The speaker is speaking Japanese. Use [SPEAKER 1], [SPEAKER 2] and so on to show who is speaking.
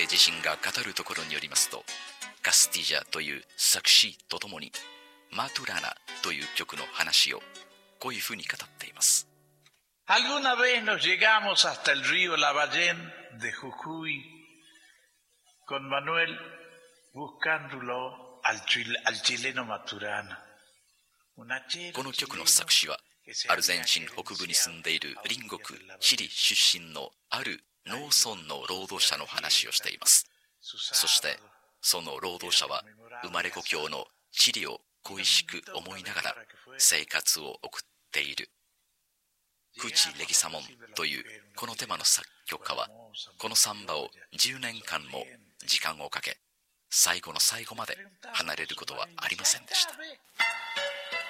[SPEAKER 1] 彼自身が語るところによりますと、カスティジャという作詞とともにマトゥラナという曲の話をこういうふうに語っています。
[SPEAKER 2] Alguna vez nos llegamos hasta el río Lavallén de Jujuy con Manuel buscándolo al chileno Maturana.
[SPEAKER 1] この曲の作詞はアルゼンチン北部に住んでいる隣国チリ出身のある農村の労働者の話をしています。そしてその労働者は生まれ故郷のチリを恋しく思いながら生活を送っている。クチ・レギサモンというこのテーマの作曲家はこのサンバを10年間も時間をかけ最後の最後まで離れることはありませんでした。